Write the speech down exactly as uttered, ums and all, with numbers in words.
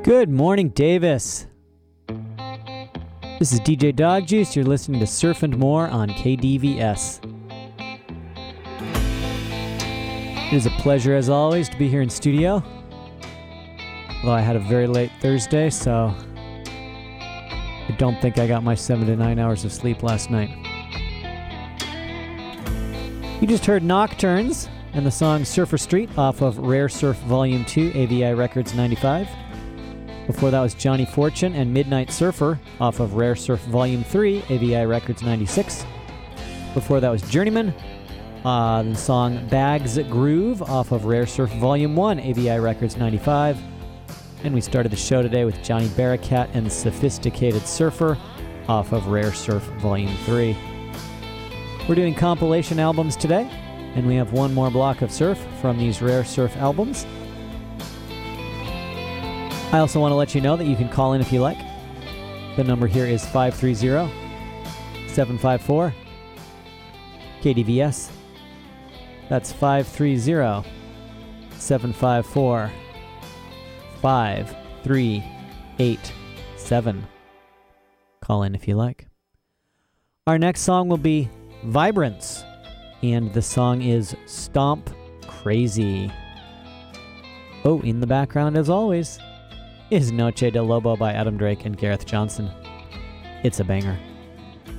Good morning, Davis. This is D J Dog Juice. You're listening to Surf and More on K D V S. It is a pleasure, as always, to be here in studio. Although I had a very late Thursday, so I don't think I got my seven to nine hours of sleep last night. You just heard Nocturnes and the song Surfer Street off of Rare Surf Volume two, A V I Records ninety-five. Before that was Johnny Fortune and Midnight Surfer off of Rare Surf Volume three, A V I Records ninety-six. Before that was Journeyman, uh, the song Bags Groove off of Rare Surf Volume one, A V I Records ninety-five. And we started the show today with Johnny Barakat and Sophisticated Surfer off of Rare Surf Volume three. We're doing compilation albums today, and we have one more block of surf from these Rare Surf albums. I also want to let you know that you can call in if you like. The number here is five three zero, seven five four, K D V S. That's five three zero, seven five four, five three eight seven. Call in if you like. Our next song will be Vibrance, and the song is Stomp Crazy. Oh, in the background, as always, is Noche de Lobo by Adam Drake and Gareth Johnson. It's a banger.